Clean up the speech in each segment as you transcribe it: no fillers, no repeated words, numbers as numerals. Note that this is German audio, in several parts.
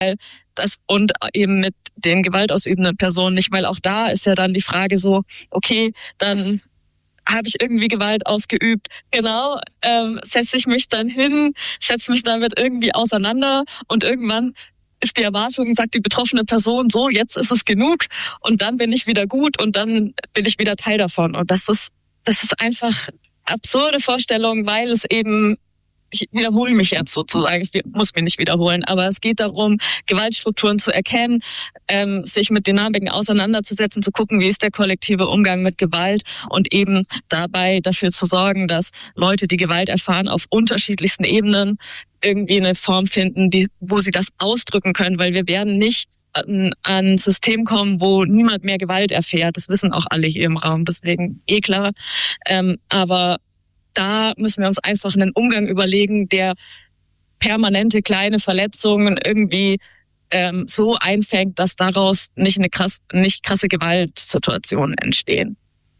das und eben mit den gewaltausübenden Personen nicht, weil auch da ist ja dann die Frage so, okay, dann habe ich irgendwie Gewalt ausgeübt. Genau, setze ich mich dann hin, setze mich damit irgendwie auseinander und irgendwann ist die Erwartung, sagt die betroffene Person, so, jetzt ist es genug und dann bin ich wieder gut und dann bin ich wieder Teil davon. Und das ist einfach absurde Vorstellung, weil es eben, ich wiederhole mich jetzt sozusagen, ich muss mich nicht wiederholen, aber es geht darum, Gewaltstrukturen zu erkennen, sich mit Dynamiken auseinanderzusetzen, zu gucken, wie ist der kollektive Umgang mit Gewalt und eben dabei dafür zu sorgen, dass Leute, die Gewalt erfahren, auf unterschiedlichsten Ebenen irgendwie eine Form finden, wo sie das ausdrücken können, weil wir werden nicht an ein System kommen, wo niemand mehr Gewalt erfährt. Das wissen auch alle hier im Raum, deswegen klar. Aber da müssen wir uns einfach einen Umgang überlegen, der permanente kleine Verletzungen irgendwie so einfängt, dass daraus nicht krasse Gewaltsituationen entstehen.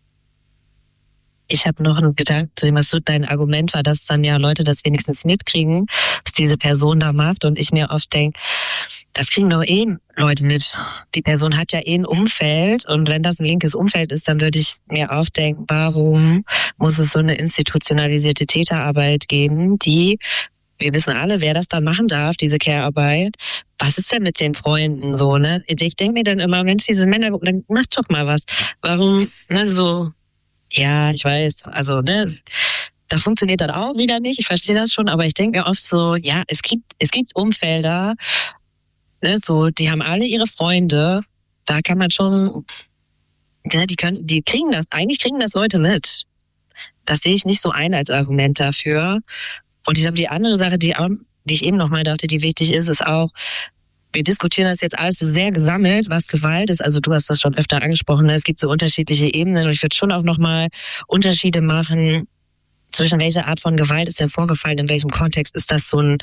Ich habe noch einen Gedanken, was so dein Argument war, dass dann ja Leute das wenigstens mitkriegen, was diese Person da macht. Und ich mir oft denke, das kriegen doch Leute mit. Die Person hat ja ein Umfeld. Und wenn das ein linkes Umfeld ist, dann würde ich mir auch denken, warum muss es so eine institutionalisierte Täterarbeit geben, die, wir wissen alle, wer das dann machen darf, diese Care-Arbeit. Was ist denn mit den Freunden so, ne? Ich denke mir dann immer, Mensch, diese Männer, dann mach doch mal was. Warum, ne, so... Ja, ich weiß, also, ne, das funktioniert dann auch wieder nicht, ich verstehe das schon, aber ich denke mir oft so, ja, es gibt Umfelder, ne, so, die haben alle ihre Freunde, da kann man schon, ne, eigentlich kriegen das Leute mit. Das sehe ich nicht so ein als Argument dafür. Und ich glaube, die andere Sache, die ich eben nochmal dachte, die wichtig ist, ist auch, wir diskutieren das jetzt alles so sehr gesammelt, was Gewalt ist. Also du hast das schon öfter angesprochen. Es gibt so unterschiedliche Ebenen und ich würde schon auch nochmal Unterschiede machen zwischen welcher Art von Gewalt ist denn vorgefallen, in welchem Kontext ist das so ein,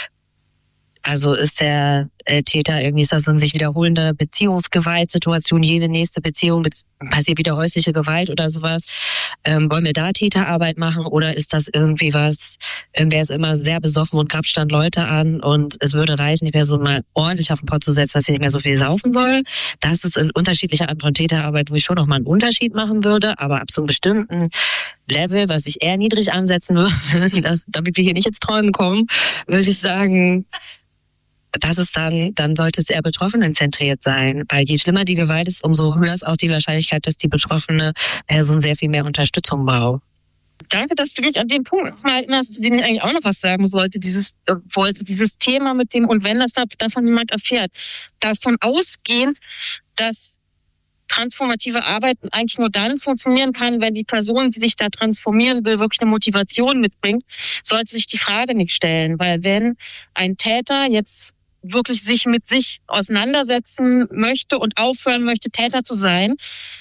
also ist der Täter irgendwie, ist das so eine sich wiederholende Beziehungsgewaltsituation, jede nächste Beziehung passiert wieder häusliche Gewalt oder sowas. Wollen wir da Täterarbeit machen oder ist das irgendwie was, irgendwer ist immer sehr besoffen und grapscht Leute an und es würde reichen, die Person mal ordentlich auf den Pott zu setzen, dass sie nicht mehr so viel saufen soll. Das ist in unterschiedlicher Art von Täterarbeit, wo ich schon nochmal einen Unterschied machen würde, aber ab so einem bestimmten Level, was ich eher niedrig ansetzen würde, damit wir hier nicht ins Träumen kommen, würde ich sagen, das ist dann sollte es eher betroffenenzentriert sein, weil je schlimmer die Gewalt ist, umso höher ist auch die Wahrscheinlichkeit, dass die betroffene Person sehr viel mehr Unterstützung braucht. Danke, dass du mich an den Punkt mal erinnerst, zu dem ich eigentlich auch noch was sagen wollte, dieses Thema mit dem, und wenn das davon jemand erfährt, davon ausgehend, dass transformative Arbeit eigentlich nur dann funktionieren kann, wenn die Person, die sich da transformieren will, wirklich eine Motivation mitbringt, sollte sich die Frage nicht stellen, weil wenn ein Täter jetzt wirklich sich mit sich auseinandersetzen möchte und aufhören möchte, Täter zu sein,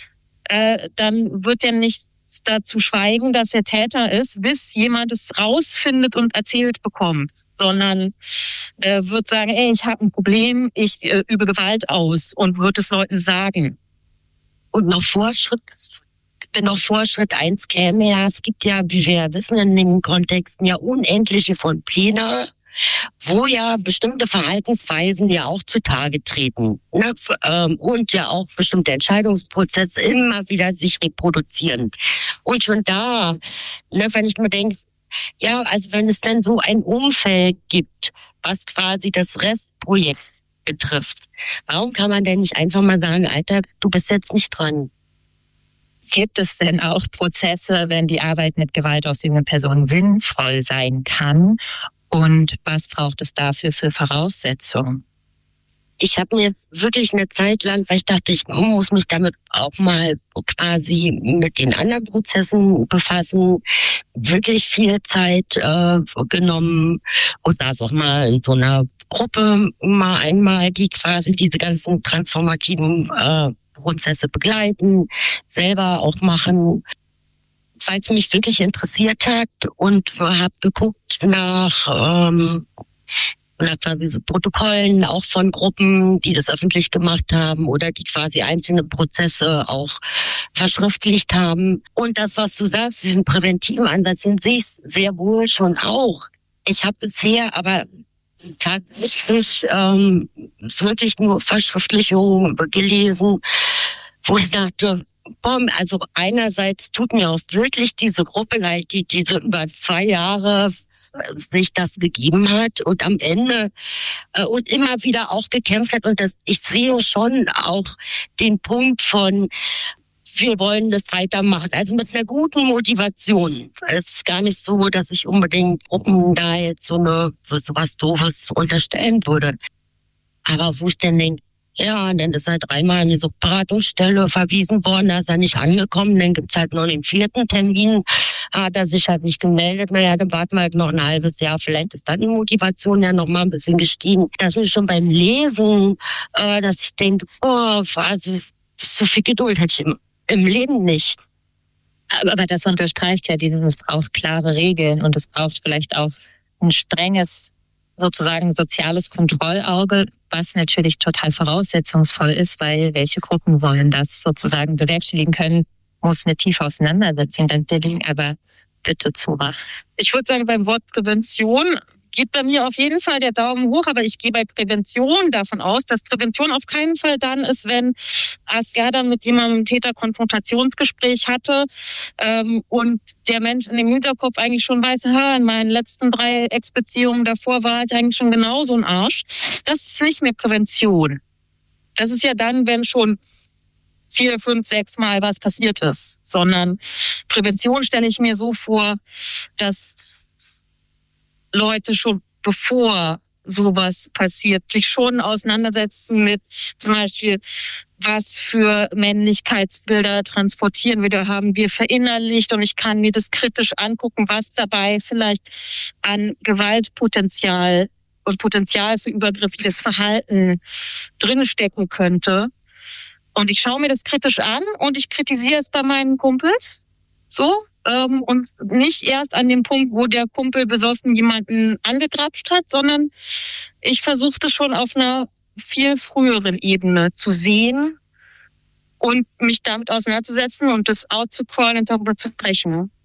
dann wird er nicht dazu schweigen, dass er Täter ist, bis jemand es rausfindet und erzählt bekommt, sondern wird sagen, ey, ich habe ein Problem, ich übe Gewalt aus und wird es Leuten sagen. Und wenn noch vor Schritt 1 käme, ja, es gibt ja, wie wir wissen, in den Kontexten ja unendliche von Pläne, wo ja bestimmte Verhaltensweisen ja auch zutage treten, ne? Und ja auch bestimmte Entscheidungsprozesse immer wieder sich reproduzieren. Und schon da, ne, wenn ich mir denke, ja, also wenn es denn so ein Umfeld gibt, was quasi das Restprojekt betrifft, warum kann man denn nicht einfach mal sagen, Alter, du bist jetzt nicht dran? Gibt es denn auch Prozesse, wenn die Arbeit mit gewaltausübenden Personen sinnvoll sein kann? Und was braucht es dafür für Voraussetzungen? Ich habe mir wirklich eine Zeit lang, weil ich dachte, ich muss mich damit auch mal quasi mit den anderen Prozessen befassen, wirklich viel Zeit genommen und das auch mal in so einer Gruppe mal einmal, die quasi diese ganzen transformativen Prozesse begleiten, selber auch machen, weil es mich wirklich interessiert hat und habe geguckt nach quasi so Protokollen auch von Gruppen, die das öffentlich gemacht haben oder die quasi einzelne Prozesse auch verschriftlicht haben. Und das, was du sagst, diesen präventiven Ansatz, den sehe ich sehr wohl schon auch. Ich habe bisher aber tatsächlich wirklich nur Verschriftlichungen gelesen, wo ich dachte, also einerseits tut mir auch wirklich diese Gruppe leid, die diese über 2 Jahre sich das gegeben hat und am Ende und immer wieder auch gekämpft hat. Und ich sehe schon auch den Punkt von, wir wollen das weitermachen. Also mit einer guten Motivation. Es ist gar nicht so, dass ich unbedingt Gruppen da jetzt so was Doofes unterstellen würde. Aber wo ich dann denke, ja, und dann ist er 3-mal in die Suchtberatungsstelle verwiesen worden, da ist er nicht angekommen, dann gibt's halt noch den 4. Termin, hat er sich halt nicht gemeldet, naja, dann warten wir halt noch ein halbes Jahr, vielleicht ist dann die Motivation ja noch mal ein bisschen gestiegen. Das ist schon beim Lesen, dass ich denke, also so viel Geduld hätte ich im Leben nicht. Aber das unterstreicht ja es braucht klare Regeln und es braucht vielleicht auch ein strenges, sozusagen soziales Kontrollauge, was natürlich total voraussetzungsvoll ist, weil welche Gruppen sollen das sozusagen bewerkstelligen können, muss eine tiefe Auseinandersetzung dann liegen, aber bitte Zora. Ich würde sagen, beim Wort Prävention geht bei mir auf jeden Fall der Daumen hoch, aber ich gehe bei Prävention davon aus, dass Prävention auf keinen Fall dann ist, wenn ASR dann mit jemandem ein Täter-Konfrontationsgespräch hatte und der Mensch in dem Hinterkopf eigentlich schon weiß, in meinen letzten 3 Ex-Beziehungen davor war ich eigentlich schon genauso ein Arsch. Das ist nicht mehr Prävention. Das ist ja dann, wenn schon 4, 5, 6 Mal was passiert ist, sondern Prävention stelle ich mir so vor, dass Leute schon bevor sowas passiert, sich schon auseinandersetzen mit zum Beispiel, was für Männlichkeitsbilder transportieren wir, da haben wir verinnerlicht und ich kann mir das kritisch angucken, was dabei vielleicht an Gewaltpotenzial und Potenzial für übergriffiges Verhalten drinstecken könnte. Und ich schaue mir das kritisch an und ich kritisiere es bei meinen Kumpels. So. Und nicht erst an dem Punkt, wo der Kumpel besoffen jemanden angegrapscht hat, sondern ich versuche das schon auf einer viel früheren Ebene zu sehen und mich damit auseinanderzusetzen und das out zu callen und darüber zu sprechen.